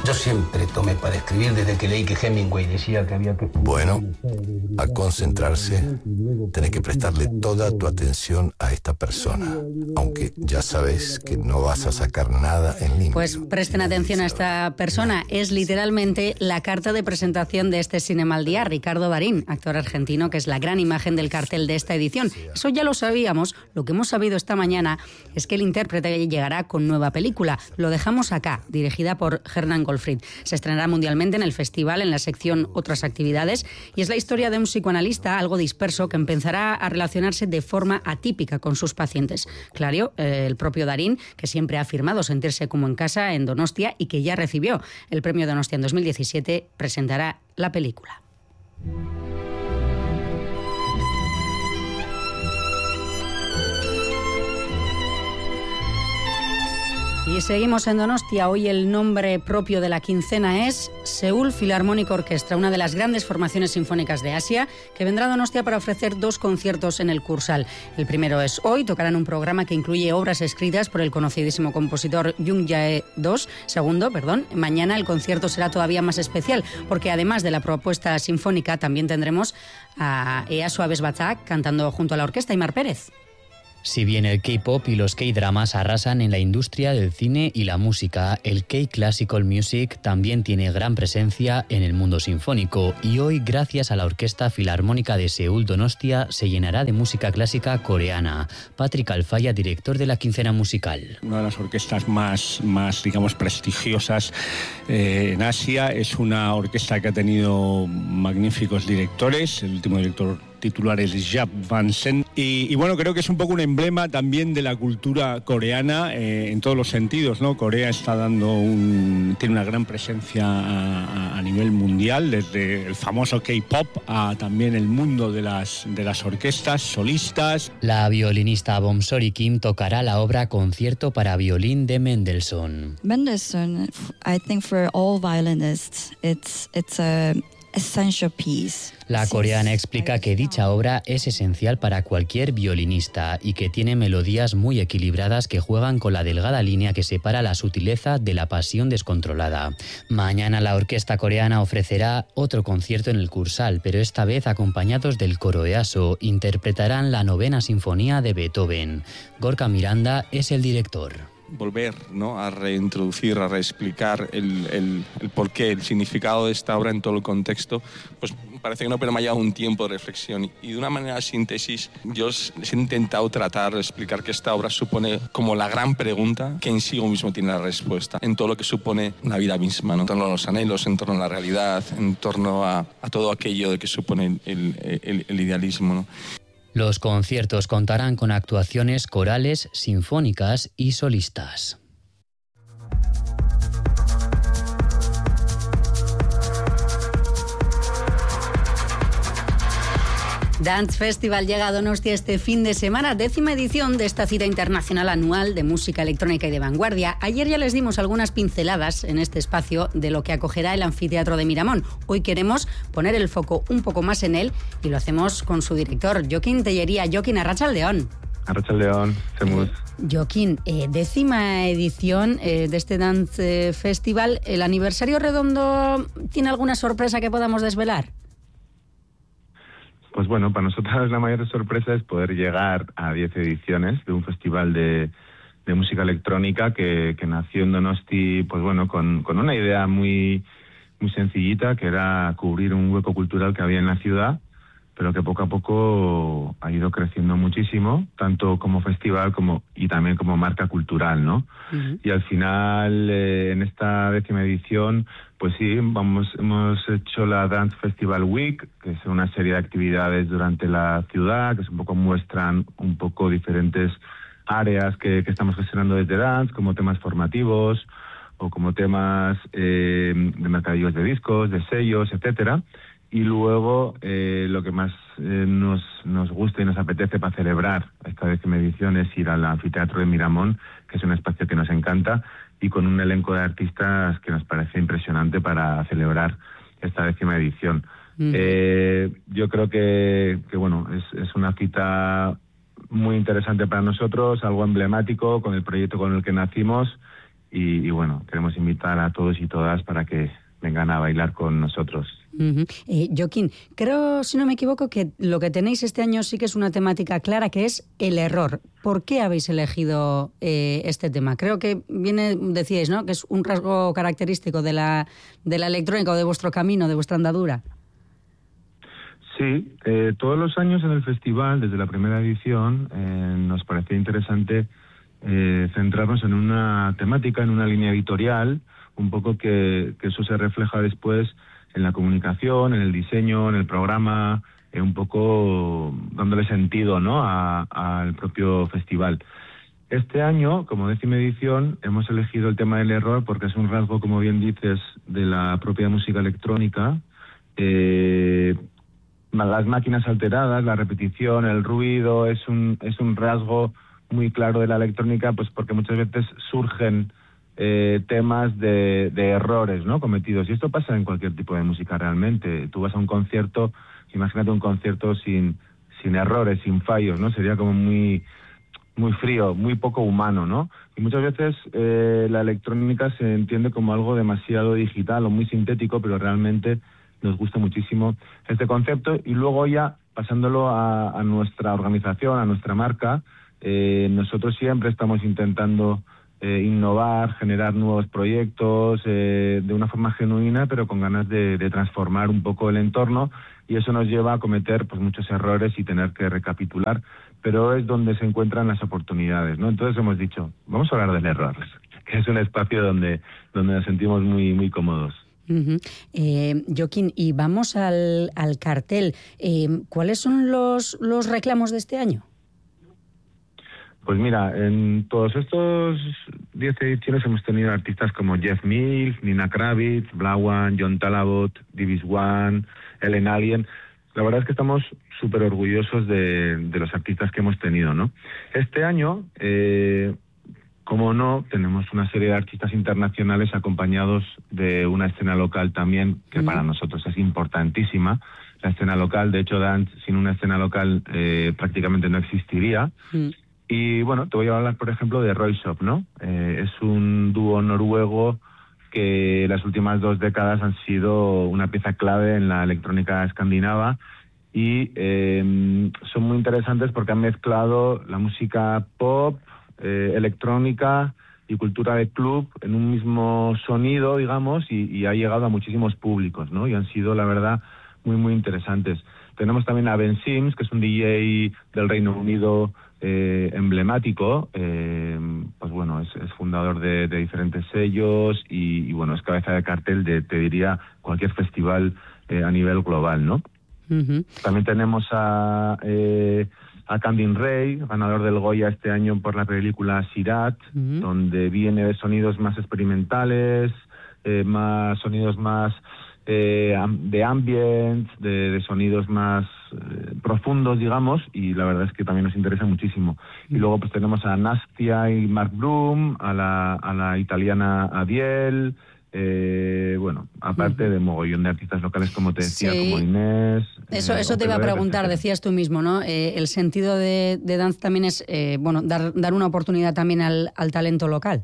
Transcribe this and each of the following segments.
Yo siempre tomé para escribir desde que leí que Hemingway decía que había que... Bueno, al concentrarse, tenés que prestarle toda tu atención a esta persona, aunque ya sabes que no vas a sacar nada en limpio. Pues presten atención a esta persona. Es literalmente la carta de presentación de este Cinema al Día, Ricardo Darín, actor argentino, que es la gran imagen del cartel de esta edición. Eso ya lo sabíamos. Lo que hemos sabido esta mañana es que el intérprete llegará con nueva película. Lo dejamos acá, dirigida por Hernán Goldfried. Se estrenará mundialmente en el festival, en la sección Otras actividades, y es la historia de un psicoanalista algo disperso que empezará a relacionarse de forma atípica con sus pacientes. Claro, el propio Darín, que siempre ha afirmado sentirse como en casa en Donostia y que ya recibió el premio Donostia en 2017, presentará la película. Y seguimos en Donostia. Hoy el nombre propio de la quincena es Seúl Philharmonic Orchestra, una de las grandes formaciones sinfónicas de Asia, que vendrá a Donostia para ofrecer 2 conciertos en el Kursaal. El primero es hoy, tocarán un programa que incluye obras escritas por el conocidísimo compositor Jung Jae-do. Mañana el concierto será todavía más especial, porque además de la propuesta sinfónica, también tendremos a Ea Suaves Batzak cantando junto a la orquesta Aimar Pérez. Si bien el K-pop y los K-dramas arrasan en la industria del cine y la música, el K-classical music también tiene gran presencia en el mundo sinfónico y hoy, gracias a la Orquesta Filarmónica de Seúl Donostia, se llenará de música clásica coreana. Patrick Alfaya, director de la quincena musical. Una de las orquestas más digamos, prestigiosas en Asia. Es una orquesta que ha tenido magníficos directores. El último director titular es Jaap Van Sant y bueno, creo que es un poco un emblema también de la cultura coreana en todos los sentidos, ¿no? Corea está tiene una gran presencia a nivel mundial, desde el famoso K-pop a también el mundo de las orquestas solistas. La violinista Bomsori Kim tocará la obra Concierto para violín de Mendelssohn. Mendelssohn, I think for all violinists, it's a essential piece. La coreana explica que dicha obra es esencial para cualquier violinista y que tiene melodías muy equilibradas que juegan con la delgada línea que separa la sutileza de la pasión descontrolada. Mañana la orquesta coreana ofrecerá otro concierto en el Kursaal, pero esta vez acompañados del coro EASO, interpretarán la 9ª Sinfonía de Beethoven. Gorka Miranda es el director. Volver, ¿no?, a reintroducir, a reexplicar el porqué, el significado de esta obra en todo el contexto, pues parece que no, pero me ha llevado un tiempo de reflexión y de una manera síntesis yo he intentado tratar de explicar que esta obra supone como la gran pregunta que en sí mismo tiene la respuesta en todo lo que supone la vida misma, ¿no?, en torno a los anhelos, en torno a la realidad, en torno a todo aquello de que supone el idealismo, ¿no? Los conciertos contarán con actuaciones corales, sinfónicas y solistas. Dance Festival llega a Donostia este fin de semana, 10ª edición de esta cita internacional anual de música electrónica y de vanguardia. Ayer ya les dimos algunas pinceladas en este espacio de lo que acogerá el Anfiteatro de Miramón. Hoy queremos poner el foco un poco más en él y lo hacemos con su director, Joaquín Tellería. Joaquín, arratsaldeon. Arratsaldeon, Semus. Joaquín, 10ª edición de este Dance Festival. ¿El aniversario redondo tiene alguna sorpresa que podamos desvelar? Pues bueno, para nosotros la mayor sorpresa es poder llegar a 10 ediciones de un festival de música electrónica que nació en Donosti, pues bueno, con una idea muy sencillita, que era cubrir un hueco cultural que había en la ciudad, pero que poco a poco ha ido creciendo muchísimo, tanto como festival y también como marca cultural, ¿no? Uh-huh. Y al final, en esta 10ª edición, pues sí, hemos hecho la Dance Festival Week, que es una serie de actividades durante la ciudad, que muestran un poco diferentes áreas que estamos gestionando desde Dance, como temas formativos o como temas de mercadillos de discos, de sellos, etcétera. Y luego lo que más nos gusta y nos apetece para celebrar esta 10ª edición es ir al Anfiteatro de Miramón, que es un espacio que nos encanta, y con un elenco de artistas que nos parece impresionante para celebrar esta 10ª edición. Yo creo que bueno, es una cita muy interesante para nosotros, algo emblemático con el proyecto con el que nacimos, y bueno, queremos invitar a todos y todas para que vengan a bailar con nosotros. Joaquín, creo, si no me equivoco, que lo que tenéis este año sí que es una temática clara, que es el error. ¿Por qué habéis elegido este tema? Creo que decíais, ¿no?, que es un rasgo característico de la electrónica o de vuestro camino, de vuestra andadura. Sí, todos los años en el festival, desde la primera edición, nos parecía interesante centrarnos en una temática, en una línea editorial, un poco que eso se refleja después en la comunicación, en el diseño, en el programa, un poco dándole sentido, ¿no?, al propio festival. Este año, como 10ª edición, hemos elegido el tema del error porque es un rasgo, como bien dices, de la propia música electrónica. Las máquinas alteradas, la repetición, el ruido, es un rasgo muy claro de la electrónica, pues porque muchas veces surgen temas de errores, ¿no?, cometidos. Y esto pasa en cualquier tipo de música realmente. Tú vas a un concierto, imagínate un concierto sin errores, sin fallos, ¿no? Sería como muy frío, muy poco humano, ¿no? Y muchas veces la electrónica se entiende como algo demasiado digital o muy sintético, pero realmente nos gusta muchísimo este concepto. Y luego ya, pasándolo a nuestra organización, a nuestra marca, nosotros siempre estamos intentando innovar, generar nuevos proyectos de una forma genuina, pero con ganas de transformar un poco el entorno, y eso nos lleva a cometer pues muchos errores y tener que recapitular, pero es donde se encuentran las oportunidades, ¿no? Entonces hemos dicho, vamos a hablar del error, que es un espacio donde nos sentimos muy, muy cómodos. Joaquín, y vamos al cartel. ¿Cuáles son los reclamos de este año? Pues mira, en todos estos 10 ediciones hemos tenido artistas como Jeff Mills, Nina Kravitz, Blawan, John Talabot, Divis One, Ellen Allien. La verdad es que estamos súper orgullosos de los artistas que hemos tenido, ¿no? Este año, como no, tenemos una serie de artistas internacionales acompañados de una escena local también, que para nosotros es importantísima. La escena local, de hecho, Dance sin una escena local prácticamente no existiría. Y bueno, te voy a hablar, por ejemplo, de Royshop, ¿no? Es un dúo noruego que las últimas 2 décadas han sido una pieza clave en la electrónica escandinava y son muy interesantes porque han mezclado la música pop, electrónica y cultura de club en un mismo sonido, digamos, y ha llegado a muchísimos públicos, ¿no? Y han sido, la verdad, muy, muy interesantes. Tenemos también a Ben Sims, que es un DJ del Reino Unido emblemático, pues bueno, es fundador de diferentes sellos y bueno, es cabeza de cartel de, te diría, cualquier festival a nivel global, ¿no? También tenemos a Candin Ray, ganador del Goya este año por la película Sirat, donde viene de sonidos más experimentales, sonidos más de ambient, de sonidos más profundos, digamos, y la verdad es que también nos interesa muchísimo. Y luego pues tenemos a Nastia y Mark Bloom, a la italiana Adiel, bueno, aparte de mogollón de artistas locales, como te decía, como Inés. Eso te iba a preguntar, decías tú mismo, ¿no? El sentido de Dance también es, bueno, dar una oportunidad también al talento local.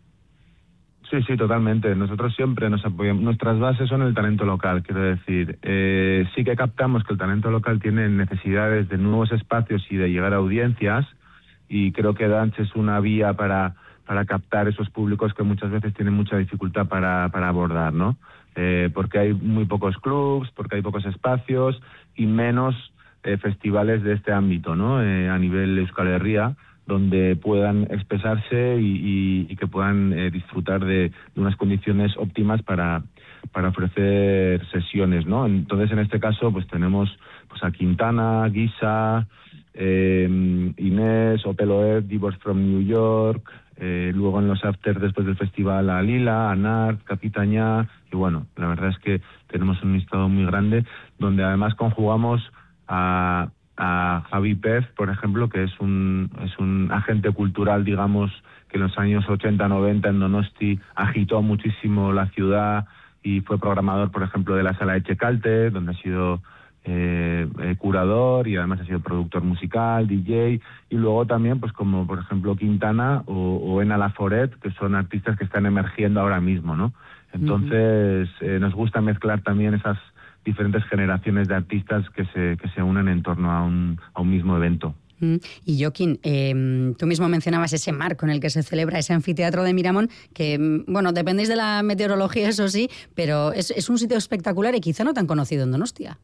Sí, totalmente. Nosotros siempre nos apoyamos. Nuestras bases son el talento local, quiero decir. Sí que captamos que el talento local tiene necesidades de nuevos espacios y de llegar a audiencias, y creo que Dance es una vía para captar esos públicos que muchas veces tienen mucha dificultad para abordar, ¿no? Porque hay muy pocos clubs, porque hay pocos espacios y menos festivales de este ámbito, ¿no? A nivel Euskal Herria, donde puedan expresarse y que puedan disfrutar de unas condiciones óptimas para ofrecer sesiones, ¿no? Entonces, en este caso, pues tenemos pues a Quintana, Guisa, Inés, Opeloed, Divorce from New York, luego en los afters después del festival a Lila, a Nart, Capitañá, y bueno, la verdad es que tenemos un listado muy grande, donde además conjugamos a Javi Pez, por ejemplo, que es un agente cultural, digamos, que en los años 80-90 en Donosti agitó muchísimo la ciudad y fue programador, por ejemplo, de la sala Etxekalte, donde ha sido curador y además ha sido productor musical, DJ, y luego también pues como por ejemplo Quintana o Ena Laforet, que son artistas que están emergiendo ahora mismo, ¿no? Entonces nos gusta mezclar también esas diferentes generaciones de artistas que se unen en torno a un mismo evento. Y Joaquín, tú mismo mencionabas ese marco en el que se celebra ese anfiteatro de Miramón, que, bueno, dependéis de la meteorología, eso sí, pero es un sitio espectacular y quizá no tan conocido en Donostia.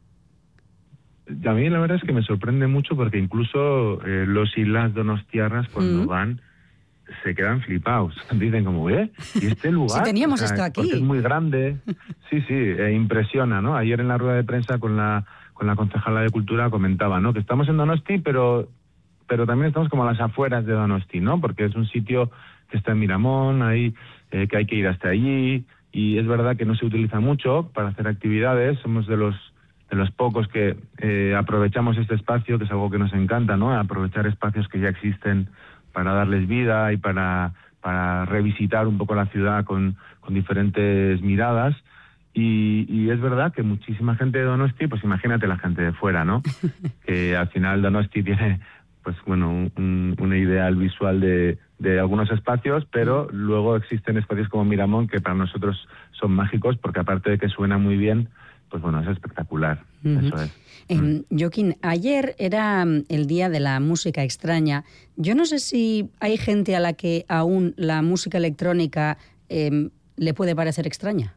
A mí la verdad es que me sorprende mucho porque incluso los y las donostiarras cuando van se quedan flipados. Dicen como, ¿y este lugar? Si teníamos esto aquí. Porque es muy grande. Sí, impresiona, ¿no? Ayer en la rueda de prensa con la concejala de Cultura comentaba, ¿no? Que estamos en Donosti, pero también estamos como a las afueras de Donosti, ¿no? Porque es un sitio que está en Miramón, ahí que hay que ir hasta allí, y es verdad que no se utiliza mucho para hacer actividades. Somos de los pocos que aprovechamos este espacio, que es algo que nos encanta, ¿no? Aprovechar espacios que ya existen para darles vida y para revisitar un poco la ciudad con diferentes miradas. Y es verdad que muchísima gente de Donosti, pues imagínate la gente de fuera, ¿no? Que al final Donosti tiene, pues bueno, un ideal visual de algunos espacios, pero luego existen espacios como Miramón que para nosotros son mágicos porque aparte de que suena muy bien, pues bueno, es espectacular. Eso es. Joaquín, ayer era el Día de la Música Extraña. Yo no sé si hay gente a la que aún la música electrónica le puede parecer extraña.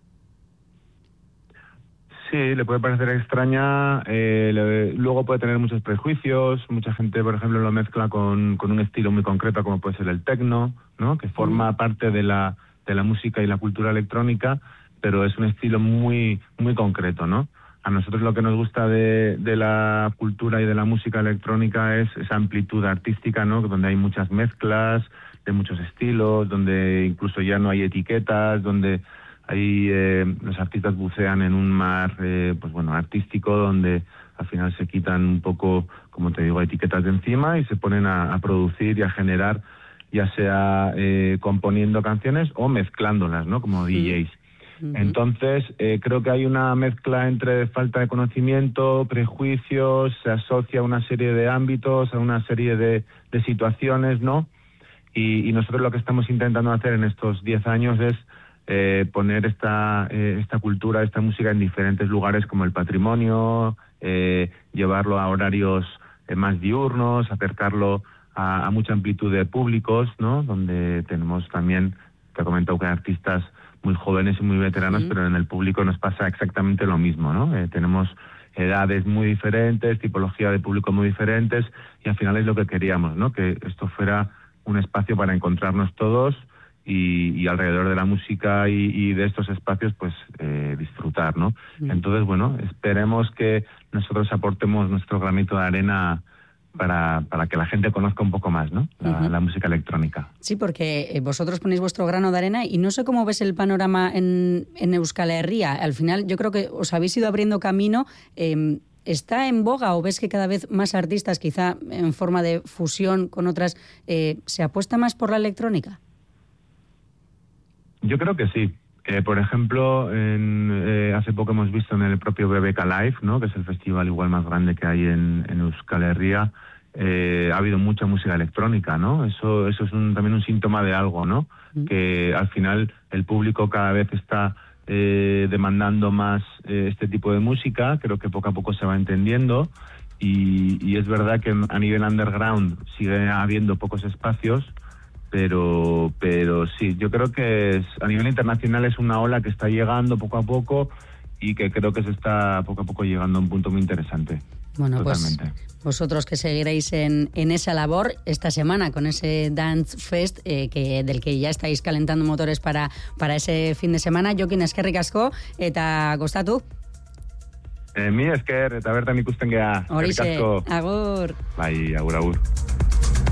Sí, le puede parecer extraña, luego puede tener muchos prejuicios, mucha gente, por ejemplo, lo mezcla con un estilo muy concreto como puede ser el techno, ¿no? Que forma parte de la música y la cultura electrónica, pero es un estilo muy muy concreto, ¿no? A nosotros lo que nos gusta de la cultura y de la música electrónica es esa amplitud artística, ¿no? Donde hay muchas mezclas de muchos estilos, donde incluso ya no hay etiquetas, donde ahí los artistas bucean en un mar pues bueno, artístico, donde al final se quitan un poco, como te digo, etiquetas de encima y se ponen a producir y a generar, ya sea componiendo canciones o mezclándolas, ¿no? Como DJs. Entonces creo que hay una mezcla entre falta de conocimiento, prejuicios, se asocia a una serie de ámbitos, a una serie de situaciones, ¿no? Y nosotros lo que estamos intentando hacer en estos 10 años es poner esta cultura, esta música en diferentes lugares como el patrimonio, llevarlo a horarios más diurnos, acercarlo a mucha amplitud de públicos, ¿no? Donde tenemos también, te he comentado que hay artistas muy jóvenes y muy veteranos, pero en el público nos pasa exactamente lo mismo, ¿no? Tenemos edades muy diferentes, tipología de público muy diferentes, y al final es lo que queríamos, ¿no? Que esto fuera un espacio para encontrarnos todos y alrededor de la música y de estos espacios, pues disfrutar, ¿no? Entonces, bueno, esperemos que nosotros aportemos nuestro granito de arena para que la gente conozca un poco más, ¿no? La música electrónica. Sí, porque vosotros ponéis vuestro grano de arena y no sé cómo ves el panorama en Euskal Herria. Al final yo creo que os habéis ido abriendo camino. ¿Está en boga o ves que cada vez más artistas, quizá en forma de fusión con otras, se apuesta más por la electrónica? Yo creo que sí. Por ejemplo, hace poco hemos visto en el propio BBK Live, ¿no? Que es el festival igual más grande que hay en Euskal Herria, ha habido mucha música electrónica, ¿no? Eso es también un síntoma de algo, ¿no? Que al final el público cada vez está demandando más este tipo de música. Creo que poco a poco se va entendiendo y es verdad que a nivel underground sigue habiendo pocos espacios, pero sí, yo creo que a nivel internacional es una ola que está llegando poco a poco y que creo que se está poco a poco llegando a un punto muy interesante. Bueno, totalmente. Pues vosotros que seguiréis en esa labor esta semana con ese Dance Fest del que ya estáis calentando motores para ese fin de semana. Joaquin, eskerrik asko eta gustatu. Mi esker, eta bertan ikusten gea. Horixe, agur. Bai, agur.